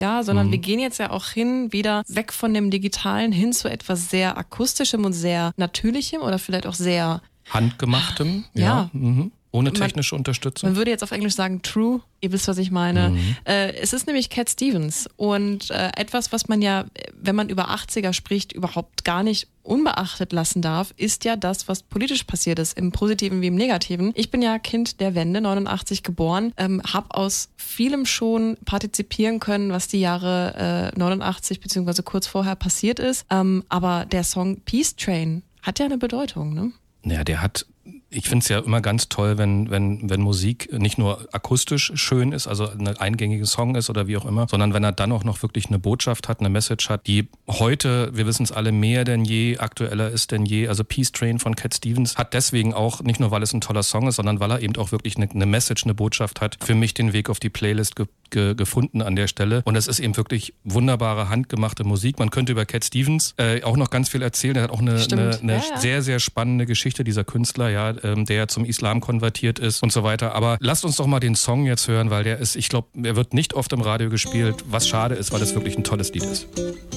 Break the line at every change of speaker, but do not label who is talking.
ja, sondern wir gehen jetzt ja auch wieder weg von dem Digitalen hin zu etwas sehr Akustischem und sehr Natürlichem oder vielleicht auch sehr
Handgemachtem, ja. Ohne technische Unterstützung.
Man würde jetzt auf Englisch sagen true, ihr wisst, was ich meine. Es ist nämlich Cat Stevens und etwas, was man ja, wenn man über 80er spricht, überhaupt gar nicht unbeachtet lassen darf, ist ja das, was politisch passiert ist, im Positiven wie im Negativen. Ich bin ja Kind der Wende, 89 geboren, habe aus vielem schon partizipieren können, was die Jahre 89 beziehungsweise kurz vorher passiert ist. Aber der Song Peace Train hat ja eine Bedeutung, ne?
Ja, ich finde es ja immer ganz toll, wenn Musik nicht nur akustisch schön ist, also ein eingängiger Song ist oder wie auch immer, sondern wenn er dann auch noch wirklich eine Botschaft hat, eine Message hat, die heute, wir wissen es alle, mehr denn je, aktueller ist denn je. Also Peace Train von Cat Stevens hat deswegen auch, nicht nur weil es ein toller Song ist, sondern weil er eben auch wirklich eine Message, eine Botschaft hat, für mich den Weg auf die Playlist gefunden an der Stelle. Und es ist eben wirklich wunderbare, handgemachte Musik. Man könnte über Cat Stevens auch noch ganz viel erzählen. Er hat auch eine sehr, sehr spannende Geschichte, dieser Künstler, ja, der zum Islam konvertiert ist und so weiter. Aber lasst uns doch mal den Song jetzt hören, weil der ist, ich glaube, er wird nicht oft im Radio gespielt, was schade ist, weil es wirklich ein tolles Lied ist.